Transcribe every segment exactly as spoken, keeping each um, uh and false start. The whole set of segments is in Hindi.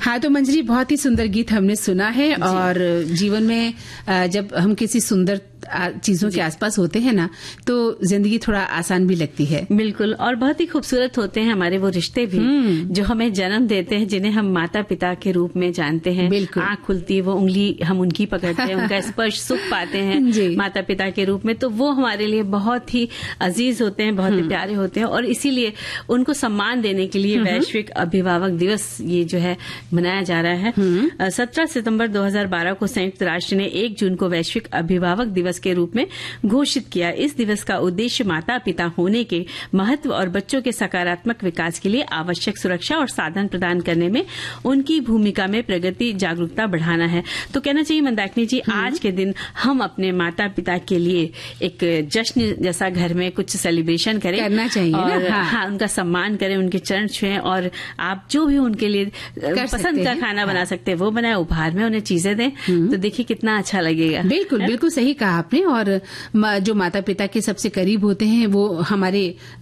हाँ, तो मंजरी बहुत ही सुंदर गीत हमने सुना है और जीवन में जब हम किसी सुंदर चीजों के आसपास होते हैं ना, तो जिंदगी थोड़ा आसान भी लगती है। बिल्कुल, और बहुत ही खूबसूरत होते हैं हमारे वो रिश्ते भी जो हमें जन्म देते हैं, जिन्हें हम माता पिता के रूप में जानते हैं। बिल्कुल, आँख खुलती है, वो उंगली हम उनकी पकड़ते हैं, उनका स्पर्श सुख पाते हैं माता पिता के रूप में, तो वो हमारे लिए बहुत ही अजीज होते हैं, बहुत ही प्यारे होते हैं। और इसीलिए उनको सम्मान देने के लिए वैश्विक अभिभावक दिवस ये जो है मनाया जा रहा है। सत्रह सितम्बर दो हजार बारह को संयुक्त राष्ट्र ने एक जून को वैश्विक अभिभावक दिवस के रूप में घोषित किया। इस दिवस का उद्देश्य माता पिता होने के महत्व और बच्चों के सकारात्मक विकास के लिए आवश्यक सुरक्षा और साधन प्रदान करने में उनकी भूमिका में प्रगति जागरूकता बढ़ाना है। तो कहना चाहिए मंदाकिनी जी, आज के दिन हम अपने माता पिता के लिए एक जश्न जैसा घर में कुछ सेलिब्रेशन करें, करना चाहिए और ना? हाँ। हाँ, उनका सम्मान करें, उनके चरण छुएं, और आप जो भी उनके लिए पसंद का खाना हाँ। बना सकते हैं वो बनाए, उपहार में उन्हें चीजें दें, तो देखिए कितना अच्छा लगेगा। बिल्कुल बिल्कुल सही कहा आपने। और जो माता पिता के सबसे करीब होते हैं वो हमारे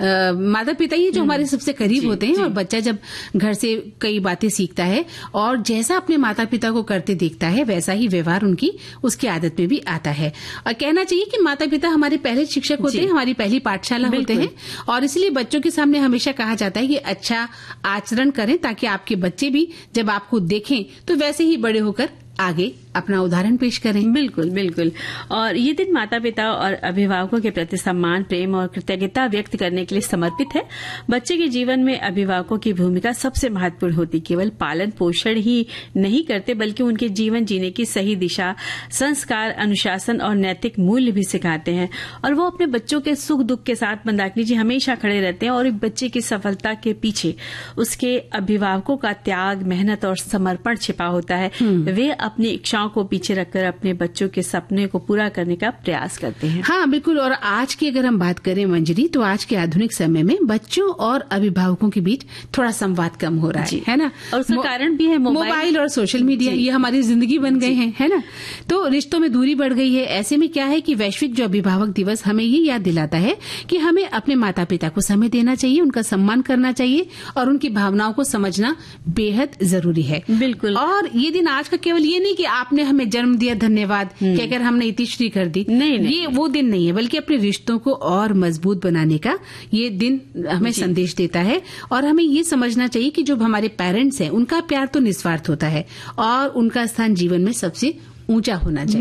माता पिता ही जो हमारे सबसे करीब जी, होते हैं। और बच्चा जब घर से कई बातें सीखता है और जैसा अपने माता पिता को करते देखता है वैसा ही व्यवहार उनकी उसकी आदत में भी आता है। और कहना चाहिए कि माता पिता हमारे पहले शिक्षक होते हैं, हमारी पहली पाठशाला होते हैं, और इसलिए बच्चों के सामने हमेशा कहा जाता है कि अच्छा आचरण करें ताकि आपके बच्चे भी जब आपको देखें तो वैसे ही बड़े होकर आगे अपना उदाहरण पेश करें। बिल्कुल बिल्कुल। और ये दिन माता पिता और अभिभावकों के प्रति सम्मान, प्रेम और कृतज्ञता व्यक्त करने के लिए समर्पित है। बच्चे के जीवन में अभिभावकों की भूमिका सबसे महत्वपूर्ण होती। केवल पालन पोषण ही नहीं करते बल्कि उनके जीवन जीने की सही दिशा, संस्कार, अनुशासन और नैतिक मूल्य भी सिखाते हैं। और वो अपने बच्चों के सुख दुख के साथ मंदाकिनी जी हमेशा खड़े रहते हैं। और एक बच्चे की सफलता के पीछे उसके अभिभावकों का त्याग, मेहनत और समर्पण छिपा होता है। वे अपनी इच्छाओं को पीछे रखकर अपने बच्चों के सपने को पूरा करने का प्रयास करते हैं। हाँ बिल्कुल। और आज की अगर हम बात करें मंजरी, तो आज के आधुनिक समय में बच्चों और अभिभावकों के बीच थोड़ा संवाद कम हो रहा है, है ना? और उसका कारण भी है मोबाइल, मोबाइल और सोशल मीडिया, ये हमारी जिंदगी बन गए हैं, है ना? तो रिश्तों में दूरी बढ़ गई है। ऐसे में क्या है कि वैश्विक जो अभिभावक दिवस हमें ये याद दिलाता है कि हमें अपने माता पिता को समय देना चाहिए, उनका सम्मान करना चाहिए और उनकी भावनाओं को समझना बेहद जरूरी है। बिल्कुल। और ये दिन आज का केवल ये नहीं कि आपने हमें जन्म दिया धन्यवाद कहकर हमने इतिश्री कर दी, नहीं, नहीं। ये वो दिन नहीं है, बल्कि अपने रिश्तों को और मजबूत बनाने का ये दिन हमें संदेश देता है। और हमें ये समझना चाहिए कि जो हमारे पेरेंट्स हैं उनका प्यार तो निस्वार्थ होता है और उनका स्थान जीवन में सबसे ऊंचा होना चाहिए।